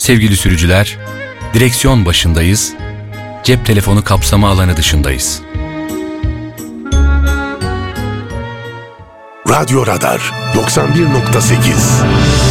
Sevgili sürücüler, direksiyon başındayız, cep telefonu kapsama alanı dışındayız. Radyo Radar 91.8